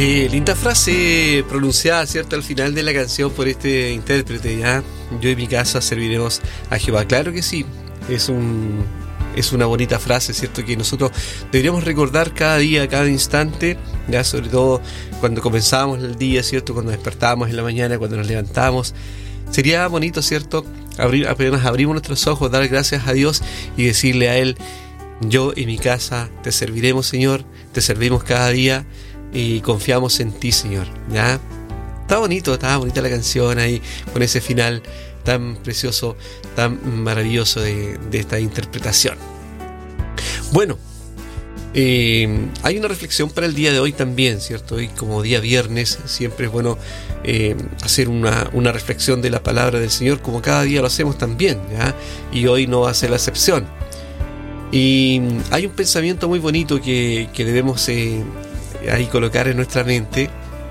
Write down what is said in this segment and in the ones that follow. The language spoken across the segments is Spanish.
Linda frase pronunciada, ¿cierto?, al final de la canción por este intérprete, ¿ya? Yo y mi casa serviremos a Jehová. Claro que sí, es una bonita frase, ¿cierto?, que nosotros deberíamos recordar cada día, cada instante, ya, sobre todo cuando comenzamos el día, ¿cierto?, cuando despertamos en la mañana, cuando nos levantamos. Sería bonito, ¿cierto?, apenas abrimos nuestros ojos, dar gracias a Dios y decirle a Él: yo y mi casa te serviremos, Señor, te servimos cada día y confiamos en ti, Señor, ¿ya? Estaba bonita la canción ahí, con ese final tan precioso, tan maravilloso de esta interpretación. Bueno, hay una reflexión para el día de hoy también, ¿cierto? Hoy, como día viernes, siempre es bueno hacer una reflexión de la palabra del Señor, como cada día lo hacemos también, ¿ya? Y hoy no va a ser la excepción. Y hay un pensamiento muy bonito que debemos ahí colocar en nuestra mente,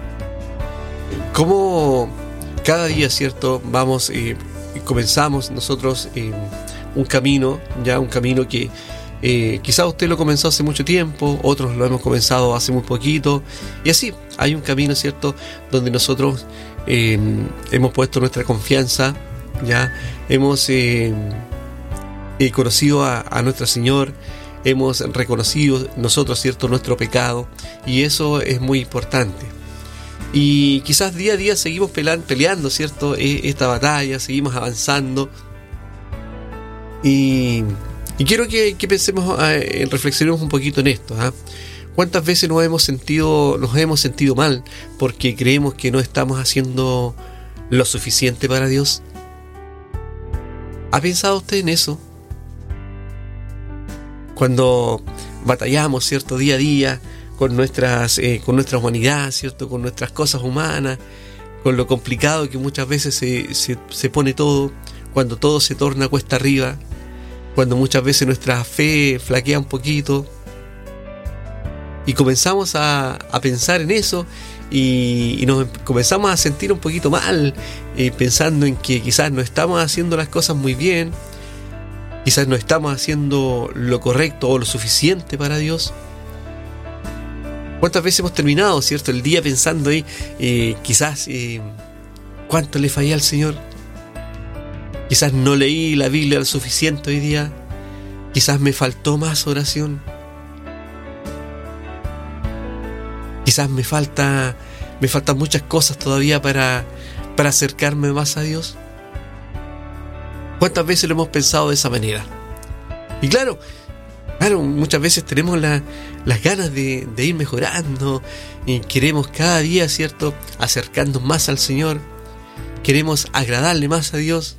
como cada día, ¿cierto?, vamos, comenzamos nosotros un camino que quizás usted lo comenzó hace mucho tiempo, otros lo hemos comenzado hace muy poquito, y así hay un camino, ¿cierto?, donde nosotros hemos puesto nuestra confianza, ya hemos conocido a nuestro Señor, hemos reconocido nosotros, ¿cierto?, nuestro pecado, y eso es muy importante. Y quizás día a día seguimos peleando, ¿cierto?, esta batalla, seguimos avanzando. Y quiero que pensemos, reflexionemos un poquito en esto, ¿eh? ¿Cuántas veces nos hemos sentido mal porque creemos que no estamos haciendo lo suficiente para Dios? ¿Ha pensado usted en eso? Cuando batallamos, ¿cierto?, día a día con nuestra humanidad, ¿cierto?, con nuestras cosas humanas, con lo complicado que muchas veces se pone todo, cuando todo se torna cuesta arriba, cuando muchas veces nuestra fe flaquea un poquito, y comenzamos a pensar en eso y nos comenzamos a sentir un poquito mal, pensando en que quizás no estamos haciendo las cosas muy bien, quizás no estamos haciendo lo correcto o lo suficiente para Dios. ¿Cuántas veces hemos terminado, ¿cierto?, el día pensando ahí, quizás cuánto le fallé al Señor? Quizás no leí la Biblia lo suficiente hoy día. Quizás me faltó más oración. Quizás me faltan muchas cosas todavía para acercarme más a Dios. ¿Cuántas veces lo hemos pensado de esa manera? Y claro, muchas veces tenemos las ganas de ir mejorando y queremos cada día, ¿cierto?, acercarnos más al Señor. Queremos agradarle más a Dios.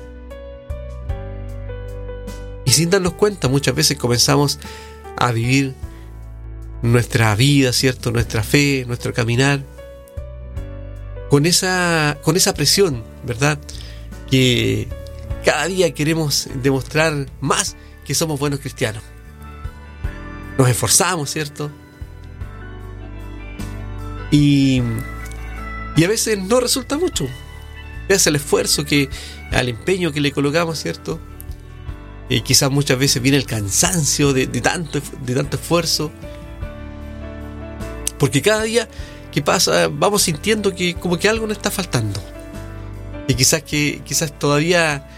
Y sin darnos cuenta, muchas veces comenzamos a vivir nuestra vida, ¿cierto?, nuestra fe, nuestro caminar, con esa presión, ¿verdad?, que cada día queremos demostrar más que somos buenos cristianos. Nos esforzamos, ¿cierto? Y a veces no resulta mucho. Gracias al esfuerzo, al empeño que le colocamos, ¿cierto? Quizás muchas veces viene el cansancio de tanto esfuerzo. Porque cada día que pasa vamos sintiendo que como que algo nos está faltando. Y quizás todavía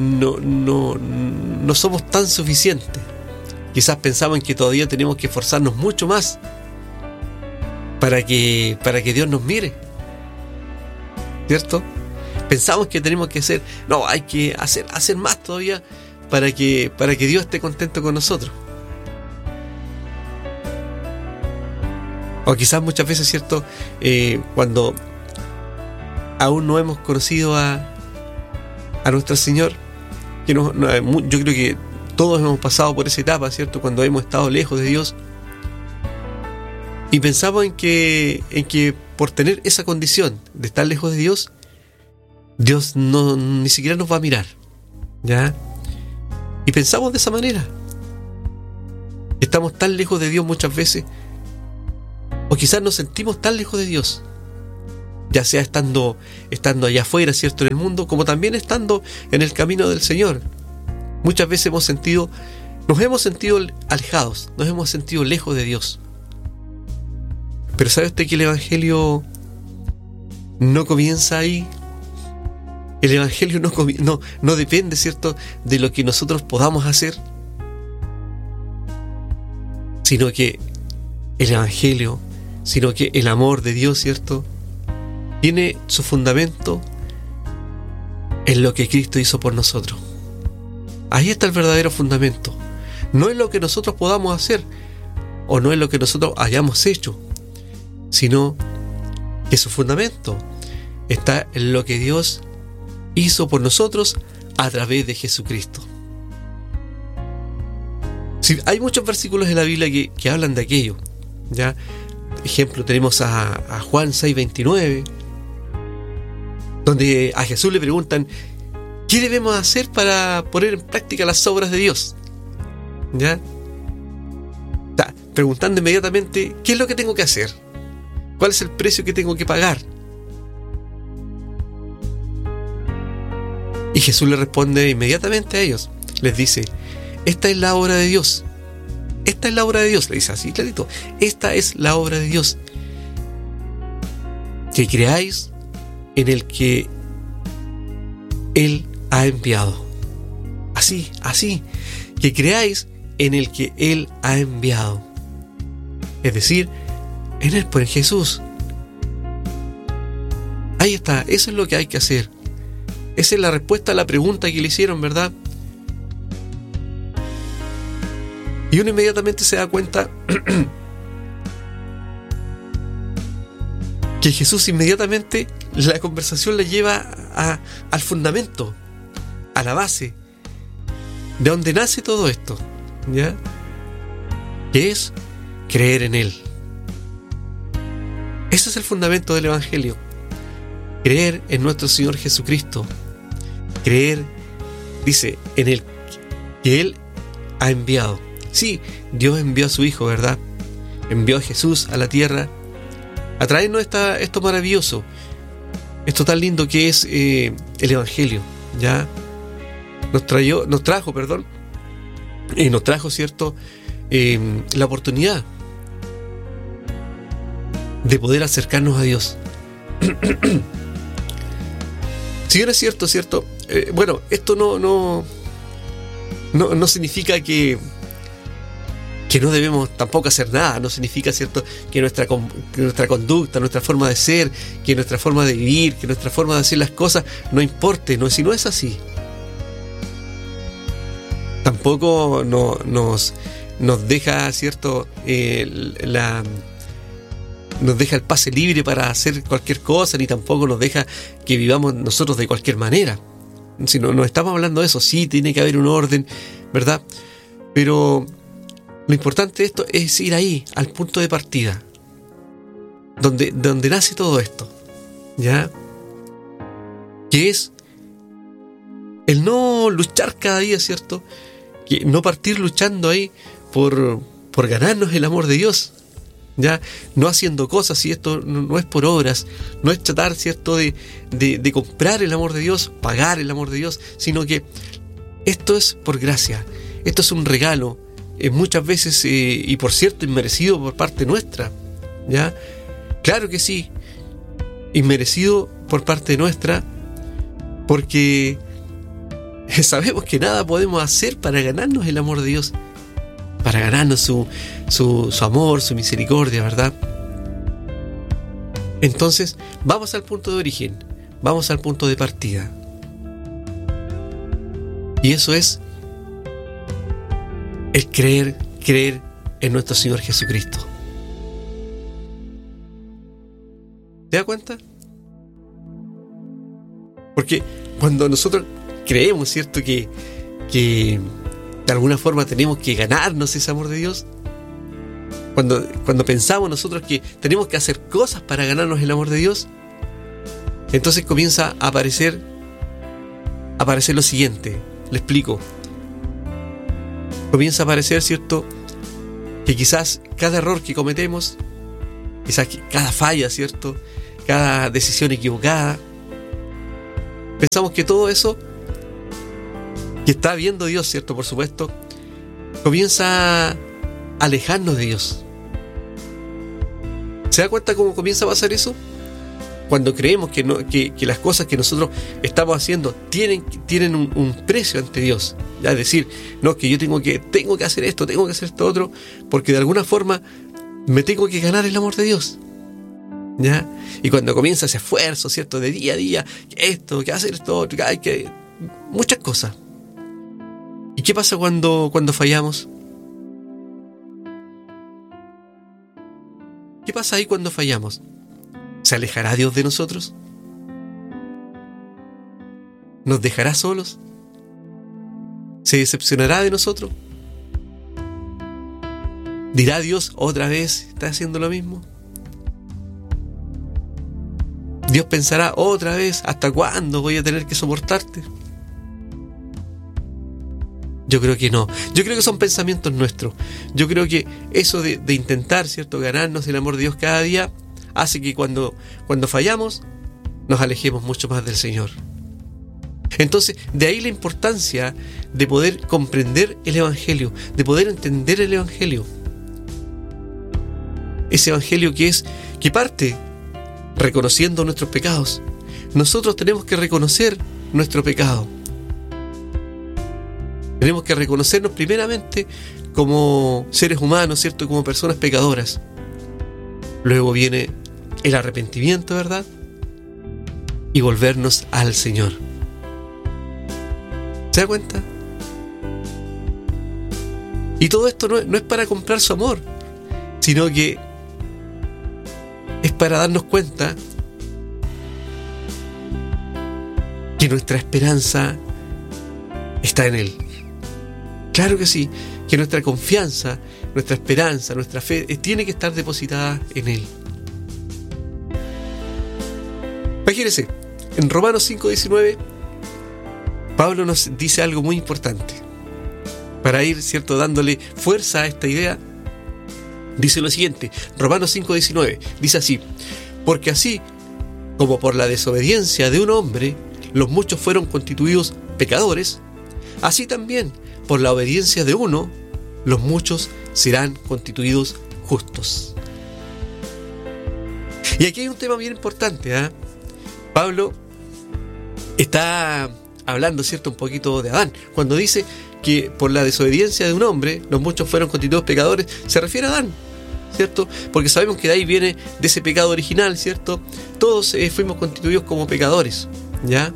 no somos tan suficientes. Quizás pensamos que todavía tenemos que esforzarnos mucho más para que Dios nos mire, ¿cierto? Pensamos que tenemos que hay que hacer más todavía para que Dios esté contento con nosotros. O quizás muchas veces, ¿cierto?, cuando aún no hemos conocido a nuestro Señor, yo creo que todos hemos pasado por esa etapa, ¿cierto?, cuando hemos estado lejos de Dios, y pensamos en que por tener esa condición de estar lejos de Dios, Dios ni siquiera nos va a mirar, ¿ya? Y pensamos de esa manera. Estamos tan lejos de Dios muchas veces, o quizás nos sentimos tan lejos de Dios, ya sea estando allá afuera, ¿cierto?, en el mundo, como también estando en el camino del Señor. Muchas veces nos hemos sentido alejados, nos hemos sentido lejos de Dios. Pero ¿sabe usted que el Evangelio no comienza ahí? El Evangelio no depende, ¿cierto?, de lo que nosotros podamos hacer, sino que el Evangelio, sino que el amor de Dios, ¿cierto?, tiene su fundamento en lo que Cristo hizo por nosotros. Ahí está el verdadero fundamento. No es lo que nosotros podamos hacer, o no es lo que nosotros hayamos hecho, sino que su fundamento está en lo que Dios hizo por nosotros a través de Jesucristo. Sí, hay muchos versículos en la Biblia que hablan de aquello, ¿ya? Ejemplo, tenemos a Juan 6:29, donde a Jesús le preguntan: ¿qué debemos hacer para poner en práctica las obras de Dios? ¿Ya? Está preguntando inmediatamente: ¿qué es lo que tengo que hacer? ¿Cuál es el precio que tengo que pagar? Y Jesús le responde inmediatamente a ellos. Les dice: esta es la obra de Dios. Esta es la obra de Dios. Le dice así clarito: esta es la obra de Dios. Que creáis en el que Él ha enviado. Así. Que creáis en el que Él ha enviado. Es decir, en Él, por Jesús. Ahí está. Eso es lo que hay que hacer. Esa es la respuesta a la pregunta que le hicieron, ¿verdad? Y uno inmediatamente se da cuenta que Jesús inmediatamente la conversación la lleva al fundamento, a la base, de donde nace todo esto, ¿ya? Que es creer en Él. Ese es el fundamento del Evangelio. Creer en nuestro Señor Jesucristo. Creer, dice, en el que Él ha enviado. Sí, Dios envió a su Hijo, ¿verdad? Envió a Jesús a la tierra a traernos esto maravilloso, esto tan lindo que es el Evangelio, ¿ya? Nos trajo, ¿cierto?, la oportunidad de poder acercarnos a Dios. Si bien es cierto, bueno, esto no significa que no debemos tampoco hacer nada. No significa, ¿cierto?, que nuestra conducta, nuestra forma de ser, que nuestra forma de vivir, que nuestra forma de hacer las cosas no importe. No, si no es así. Tampoco nos deja, ¿cierto?, nos deja el pase libre para hacer cualquier cosa, ni tampoco nos deja que vivamos nosotros de cualquier manera. Si no estamos hablando de eso, sí tiene que haber un orden, ¿verdad? Pero lo importante de esto es ir ahí, al punto de partida, donde nace todo esto, ¿ya? Que es el no luchar cada día, ¿cierto? Que no partir luchando ahí por ganarnos el amor de Dios, ¿ya? No haciendo cosas, y esto no es por obras, no es tratar, ¿cierto?, de comprar el amor de Dios, pagar el amor de Dios, sino que esto es por gracia, esto es un regalo, muchas veces, y por cierto, inmerecido por parte nuestra, ¿ya? Claro que sí, inmerecido por parte nuestra, porque sabemos que nada podemos hacer para ganarnos el amor de Dios, para ganarnos su amor, su misericordia, ¿verdad? Entonces, vamos al punto de origen, vamos al punto de partida. Y eso es el creer en nuestro Señor Jesucristo. ¿Te das cuenta? Porque cuando nosotros creemos, ¿cierto?, que de alguna forma tenemos que ganarnos ese amor de Dios, cuando pensamos nosotros que tenemos que hacer cosas para ganarnos el amor de Dios, entonces comienza a aparecer lo siguiente. Le explico. Comienza a aparecer, ¿cierto?, que quizás cada error que cometemos, quizás cada falla, ¿cierto?, cada decisión equivocada, pensamos que todo eso que está viendo Dios, ¿cierto?, por supuesto, comienza a alejarnos de Dios. ¿Se da cuenta cómo comienza a pasar eso? Cuando creemos que las cosas que nosotros estamos haciendo tienen un precio ante Dios. Ya, es decir, no, que yo tengo que hacer esto, tengo que hacer esto otro, porque de alguna forma me tengo que ganar el amor de Dios. ¿Ya? Y cuando comienza ese esfuerzo, ¿cierto? De día a día, que hacer esto otro, que muchas cosas. ¿Y qué pasa cuando fallamos? ¿Qué pasa ahí cuando fallamos? ¿Se alejará Dios de nosotros? ¿Nos dejará solos? ¿Se decepcionará de nosotros? ¿Dirá Dios otra vez está haciendo lo mismo? Dios pensará otra vez, ¿hasta cuándo voy a tener que soportarte? Yo creo que no. Yo creo que son pensamientos nuestros. Yo creo que eso de intentar, ¿cierto?, ganarnos el amor de Dios cada día, hace que cuando fallamos, nos alejemos mucho más del Señor. Entonces, de ahí la importancia de poder comprender el Evangelio, de poder entender el Evangelio. Ese Evangelio que parte reconociendo nuestros pecados. Nosotros tenemos que reconocer nuestro pecado. Tenemos que reconocernos primeramente como seres humanos, ¿cierto?, como personas pecadoras. Luego viene el arrepentimiento, ¿verdad? Y volvernos al Señor. ¿Se da cuenta? Y todo esto no es para comprar su amor, sino que es para darnos cuenta que nuestra esperanza está en Él. Claro que sí, que nuestra confianza, nuestra esperanza, nuestra fe tiene que estar depositada en Él. Imagínense, en Romanos 5:19, Pablo nos dice algo muy importante. Para ir, ¿cierto?, dándole fuerza a esta idea, dice lo siguiente, Romanos 5:19, dice así: porque así como por la desobediencia de un hombre los muchos fueron constituidos pecadores, así también por la obediencia de uno los muchos serán constituidos justos. Y aquí hay un tema bien importante, ¿eh? Pablo está hablando, ¿cierto?, un poquito de Adán. Cuando dice que por la desobediencia de un hombre los muchos fueron constituidos pecadores, se refiere a Adán, ¿cierto? Porque sabemos que de ahí viene, de ese pecado original, ¿cierto? Todos fuimos constituidos como pecadores, ¿ya?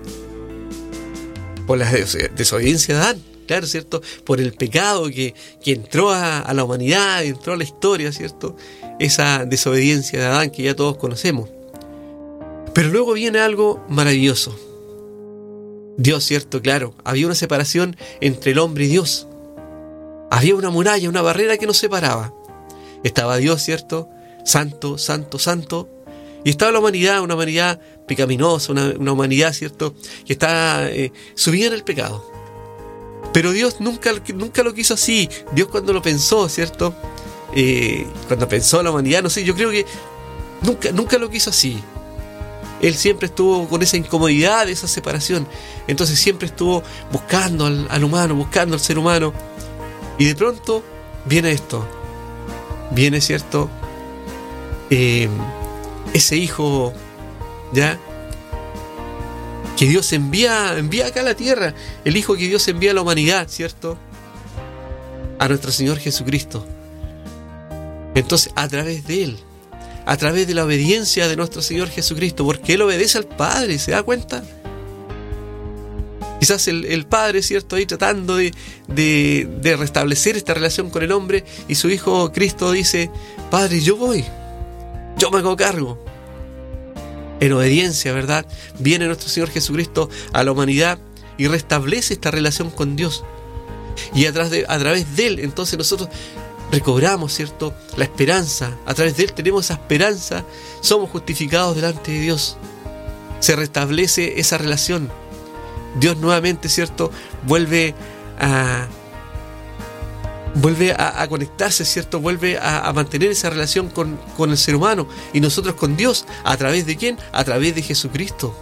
Por la desobediencia de Adán, claro, ¿cierto? Por el pecado que entró a la humanidad, entró a la historia, ¿cierto? Esa desobediencia de Adán que ya todos conocemos. Pero luego viene algo maravilloso. Dios, ¿cierto? Claro, había una separación entre el hombre y Dios. Había una muralla, una barrera que nos separaba. Estaba Dios, ¿cierto? Santo, santo, santo. Y estaba la humanidad, una humanidad pecaminosa, una humanidad, ¿cierto?, que está sumida en el pecado. Pero Dios nunca lo quiso así. Dios, cuando lo pensó, ¿cierto?, cuando pensó la humanidad, no sé, yo creo que nunca lo quiso así. Él siempre estuvo con esa incomodidad, esa separación. Entonces siempre estuvo buscando al humano, buscando al ser humano. Y de pronto viene esto. Viene, ¿cierto?, ese hijo, ¿ya?, que Dios envía acá a la tierra. El hijo que Dios envía a la humanidad, ¿cierto?, a nuestro Señor Jesucristo. Entonces, a través de Él, a través de la obediencia de nuestro Señor Jesucristo, porque Él obedece al Padre, ¿se da cuenta? Quizás el Padre, ¿cierto?, ahí tratando de restablecer esta relación con el hombre, y su Hijo Cristo dice: Padre, yo voy, yo me hago cargo. En obediencia, ¿verdad?, viene nuestro Señor Jesucristo a la humanidad y restablece esta relación con Dios. Y a través de Él, entonces nosotros recobramos, ¿cierto?, la esperanza. A través de Él tenemos esa esperanza, somos justificados delante de Dios. Se restablece esa relación. Dios nuevamente, ¿cierto?, vuelve a conectarse, ¿cierto?, vuelve a mantener esa relación con el ser humano, y nosotros con Dios. ¿A través de quién? A través de Jesucristo.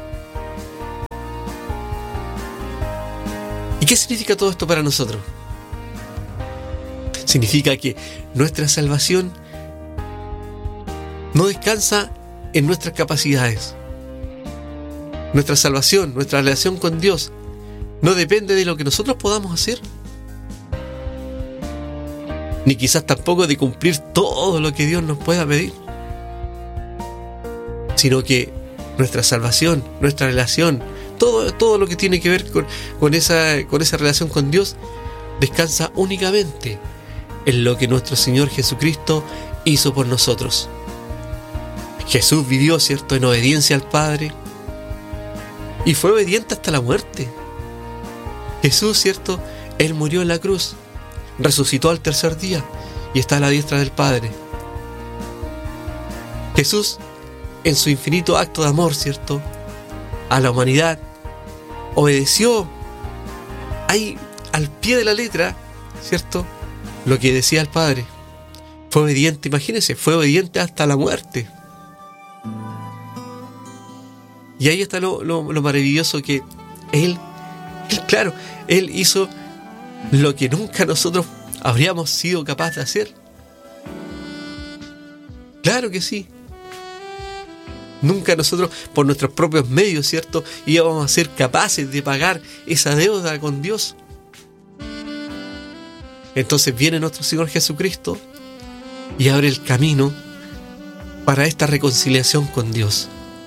¿Y qué significa todo esto para nosotros? Significa que nuestra salvación no descansa en nuestras capacidades. Nuestra salvación, nuestra relación con Dios, no depende de lo que nosotros podamos hacer, ni quizás tampoco de cumplir todo lo que Dios nos pueda pedir, sino que nuestra salvación, nuestra relación, todo lo que tiene que ver con esa relación con Dios, descansa únicamente en lo que nuestro Señor Jesucristo hizo por nosotros. Jesús vivió, ¿cierto?, en obediencia al Padre, y fue obediente hasta la muerte. Jesús, ¿cierto?, Él murió en la cruz, resucitó al tercer día y está a la diestra del Padre. Jesús, en su infinito acto de amor, ¿cierto?, a la humanidad, obedeció ahí al pie de la letra, ¿cierto?, lo que decía el Padre. Fue obediente, imagínense, fue obediente hasta la muerte. Y ahí está lo maravilloso, que Él, claro, Él hizo lo que nunca nosotros habríamos sido capaces de hacer. Claro que sí. Nunca nosotros, por nuestros propios medios, ¿cierto?, íbamos a ser capaces de pagar esa deuda con Dios. Entonces viene nuestro Señor Jesucristo y abre el camino para esta reconciliación con Dios.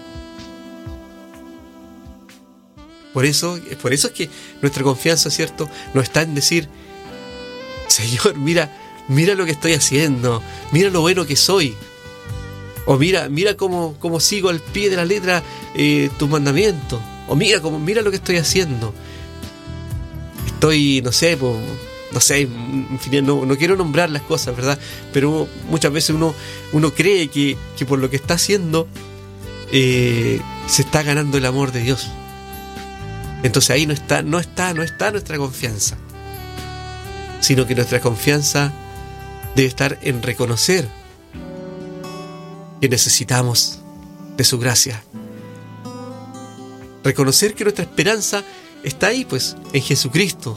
Por eso es que nuestra confianza, ¿cierto?, no está en decir: Señor, mira lo que estoy haciendo, mira lo bueno que soy, o mira cómo sigo al pie de la letra tus mandamientos, o mira lo que estoy haciendo. Estoy, no sé, en fin, no quiero nombrar las cosas, ¿verdad? Pero muchas veces uno cree que por lo que está haciendo se está ganando el amor de Dios. Entonces ahí no está nuestra confianza, sino que nuestra confianza debe estar en reconocer que necesitamos de su gracia. Reconocer que nuestra esperanza está ahí, pues, en Jesucristo,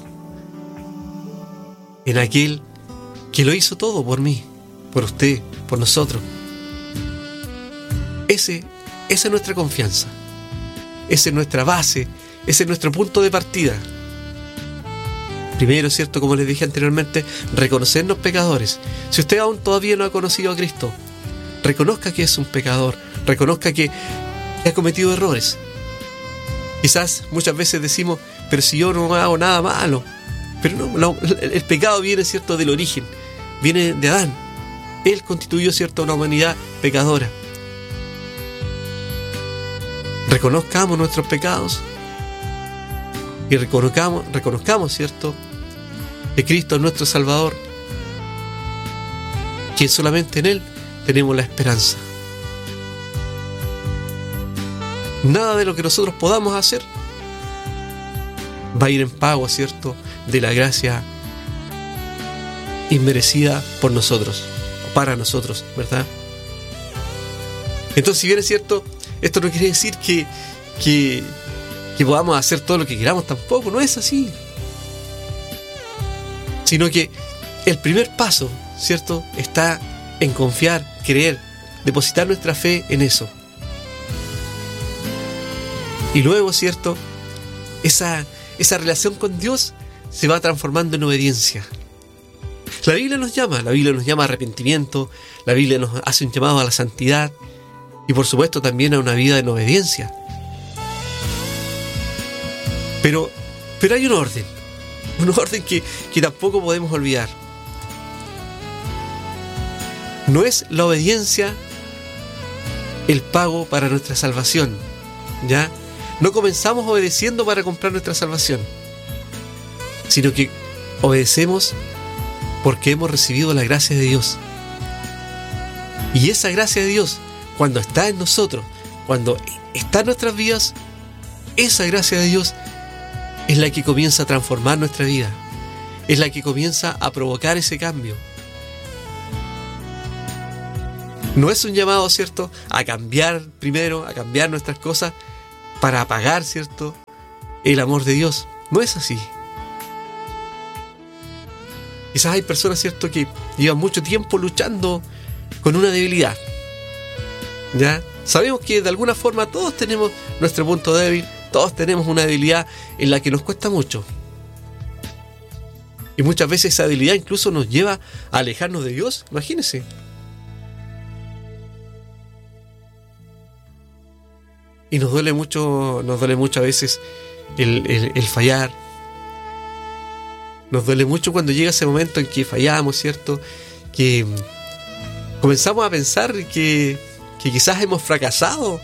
en aquel que lo hizo todo por mí, por usted, por nosotros. Esa es nuestra confianza, esa es nuestra base, ese es nuestro punto de partida. Primero, ¿cierto?, como les dije anteriormente, reconocernos pecadores. Si usted aún todavía no ha conocido a Cristo, reconozca que es un pecador, reconozca que ha cometido errores. Quizás muchas veces decimos: pero si yo no hago nada malo. Pero no, el pecado viene, ¿cierto?, del origen, viene de Adán. Él constituyó, ¿cierto?, una humanidad pecadora. Reconozcamos nuestros pecados y reconozcamos, ¿cierto?, que Cristo es nuestro Salvador, que solamente en Él tenemos la esperanza. Nada de lo que nosotros podamos hacer va a ir en pago, ¿cierto?, de la gracia inmerecida por nosotros, o para nosotros, ¿verdad? Entonces, si bien es cierto, esto no quiere decir que podamos hacer todo lo que queramos, tampoco, no es así. Sino que el primer paso, ¿cierto?, está en confiar, creer, depositar nuestra fe en eso. Y luego, ¿cierto?, esa relación con Dios se va transformando en obediencia. La Biblia nos llama a arrepentimiento, la Biblia nos hace un llamado a la santidad y por supuesto también a una vida en obediencia. Pero hay un orden que tampoco podemos olvidar. No es la obediencia el pago para nuestra salvación, ¿ya? No comenzamos obedeciendo para comprar nuestra salvación, sino que obedecemos porque hemos recibido la gracia de Dios. Y esa gracia de Dios, cuando está en nosotros, cuando está en nuestras vidas, esa gracia de Dios es la que comienza a transformar nuestra vida, es la que comienza a provocar ese cambio. No es un llamado, ¿cierto?, a cambiar primero, a cambiar nuestras cosas para pagar, ¿cierto?, el amor de Dios. No es así. Quizás hay personas, ¿cierto?, que llevan mucho tiempo luchando con una debilidad. ¿Ya? Sabemos que de alguna forma todos tenemos nuestro punto débil, todos tenemos una debilidad en la que nos cuesta mucho. Y muchas veces esa debilidad incluso nos lleva a alejarnos de Dios, imagínense. Y nos duele mucho a veces el fallar. Nos duele mucho cuando llega ese momento en que fallamos, ¿cierto? Que comenzamos a pensar que quizás hemos fracasado.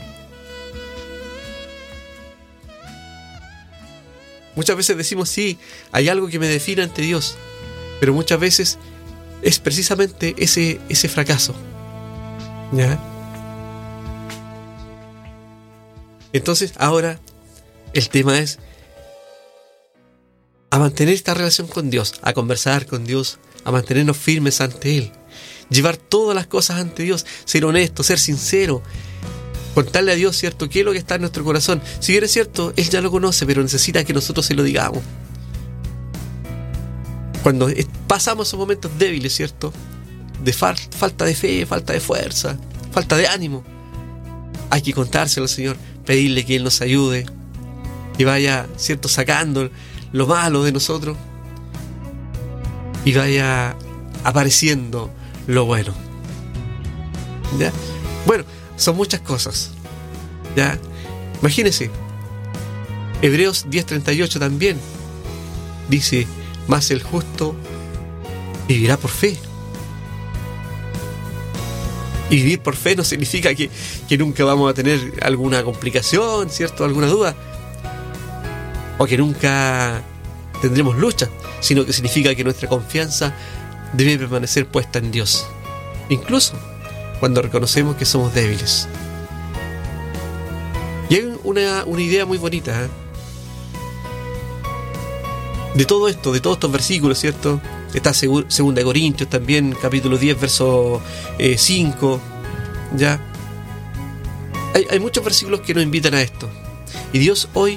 Muchas veces decimos, sí, hay algo que me define ante Dios, pero muchas veces es precisamente ese fracaso. ¿Ya? Entonces, ahora el tema es a mantener esta relación con Dios, a conversar con Dios, a mantenernos firmes ante Él, llevar todas las cosas ante Dios, ser honesto, ser sincero, contarle a Dios, ¿cierto?, qué es lo que está en nuestro corazón. Si bien es cierto, Él ya lo conoce, pero necesita que nosotros se lo digamos. Cuando pasamos esos momentos débiles, ¿cierto?, de falta de fe, falta de fuerza, falta de ánimo, hay que contárselo al Señor, pedirle que Él nos ayude, que vaya, ¿cierto?, sacando lo malo de nosotros y vaya apareciendo lo bueno. ¿Ya? Bueno, son muchas cosas. ¿Ya? Imagínense, Hebreos 10:38 también dice, mas el justo vivirá por fe. Y vivir por fe no significa que nunca vamos a tener alguna complicación, ¿cierto?, alguna duda, o que nunca tendremos lucha, sino que significa que nuestra confianza debe permanecer puesta en Dios, incluso cuando reconocemos que somos débiles. Y hay una idea muy bonita, ¿eh?, de todo esto, de todos estos versículos, ¿cierto? Está 2 Corintios también, capítulo 10, verso 5. ¿Ya? Hay muchos versículos que nos invitan a esto. Y Dios hoy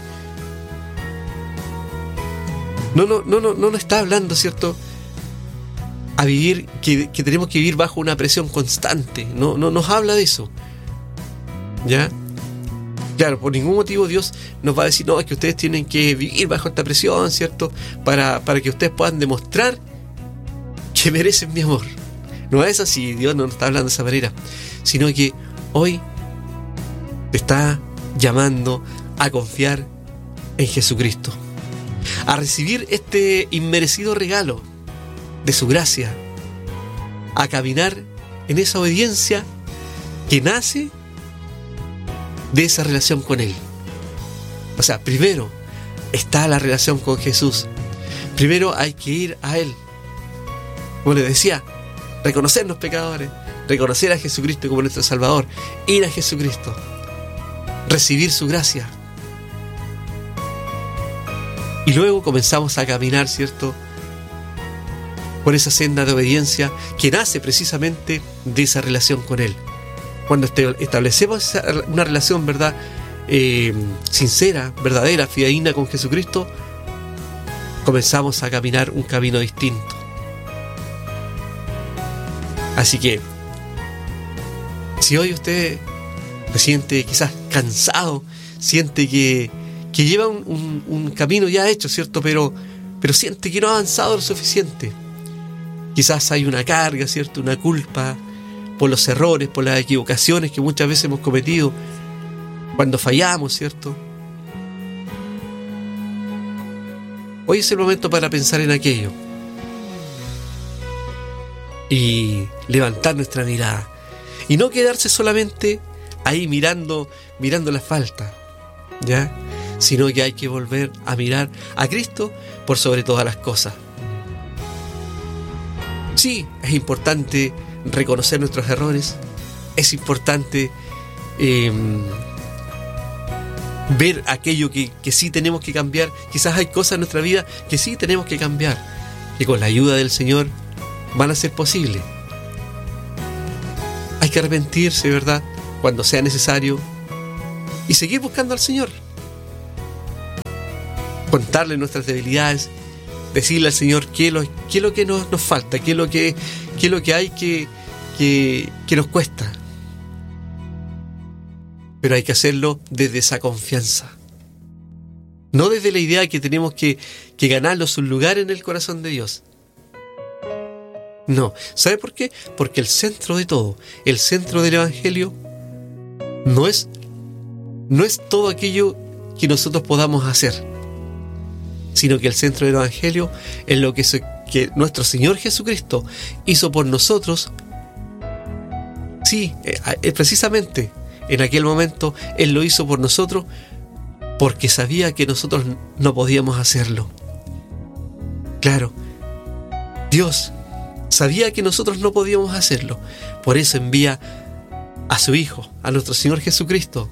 no nos está hablando, ¿cierto?, a vivir, que tenemos que vivir bajo una presión constante. No nos habla de eso. ¿Ya? Claro, por ningún motivo Dios nos va a decir, no, es que ustedes tienen que vivir bajo esta presión, ¿cierto?, para que ustedes puedan demostrar que merecen mi amor. No es así, Dios no nos está hablando de esa manera, sino que hoy te está llamando a confiar en Jesucristo, a recibir este inmerecido regalo de su gracia, a caminar en esa obediencia que nace de esa relación con Él. O sea, primero está la relación con Jesús. Primero hay que ir a Él. Como les decía, reconocernos pecadores, reconocer a Jesucristo como nuestro Salvador, ir a Jesucristo, recibir su gracia. Y luego comenzamos a caminar, ¿cierto?, por esa senda de obediencia que nace precisamente de esa relación con Él. Cuando establecemos una relación, ¿verdad?, sincera, verdadera, fidedigna con Jesucristo, comenzamos a caminar un camino distinto. Así que, si hoy usted se siente quizás cansado, siente que lleva un camino ya hecho, ¿cierto?, pero siente que no ha avanzado lo suficiente. Quizás hay una carga, ¿cierto?, una culpa por los errores, por las equivocaciones que muchas veces hemos cometido cuando fallamos, ¿cierto? Hoy es el momento para pensar en aquello y levantar nuestra mirada y no quedarse solamente ahí mirando la falta, ¿ya?, sino que hay que volver a mirar a Cristo por sobre todas las cosas. Sí, es importante reconocer nuestros errores, es importante ver aquello que sí tenemos que cambiar. Quizás hay cosas en nuestra vida que sí tenemos que cambiar, que con la ayuda del Señor van a ser posibles. Hay que arrepentirse, ¿verdad?, cuando sea necesario, y seguir buscando al Señor, contarle nuestras debilidades, decirle al Señor qué es lo que nos falta, qué es lo que hay que nos cuesta. Pero hay que hacerlo desde esa confianza. No desde la idea que tenemos que ganarnos un lugar en el corazón de Dios. No. ¿Sabe por qué? Porque el centro de todo, el centro del Evangelio, no es todo aquello que nosotros podamos hacer, sino que el centro del Evangelio es lo que nuestro Señor Jesucristo hizo por nosotros. Sí, precisamente en aquel momento Él lo hizo por nosotros porque sabía que nosotros no podíamos hacerlo. Claro, Dios sabía que nosotros no podíamos hacerlo. Por eso envía a su Hijo, a nuestro Señor Jesucristo,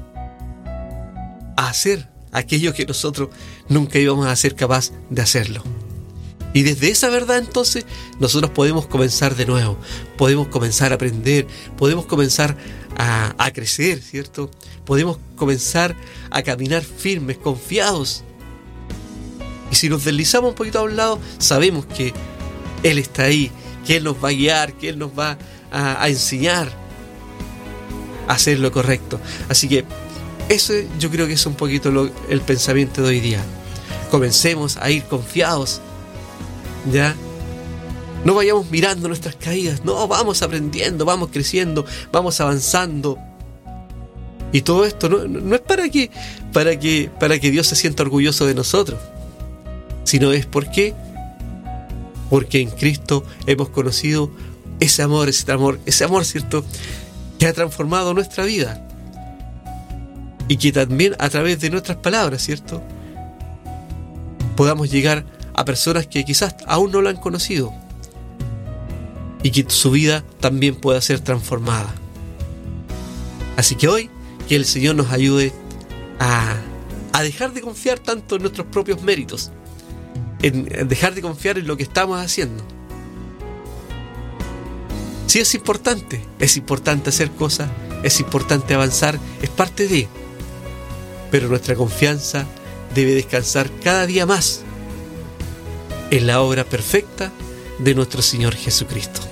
a hacer aquello que nosotros nunca íbamos a ser capaz de hacerlo. Y desde esa verdad entonces nosotros podemos comenzar de nuevo, podemos comenzar a aprender, podemos comenzar a crecer, ¿cierto? Podemos comenzar a caminar firmes, confiados. Y si nos deslizamos un poquito a un lado, sabemos que Él está ahí, que Él nos va a guiar, que Él nos va a enseñar a hacer lo correcto. Así que ese yo creo que es un poquito el pensamiento de hoy día. Comencemos a ir confiados, ¿ya? No vayamos mirando nuestras caídas, no, vamos aprendiendo, vamos creciendo, vamos avanzando. Y todo esto no es para que Dios se sienta orgulloso de nosotros, sino es porque en Cristo hemos conocido ese amor, ¿cierto?, que ha transformado nuestra vida. Y que también a través de nuestras palabras, ¿cierto?, podamos llegar a personas que quizás aún no lo han conocido y que su vida también pueda ser transformada. Así que hoy, que el Señor nos ayude a dejar de confiar tanto en nuestros propios méritos, en dejar de confiar en lo que estamos haciendo. Sí, es importante hacer cosas, es importante avanzar, es parte de, pero nuestra confianza debe descansar cada día más en la obra perfecta de nuestro Señor Jesucristo.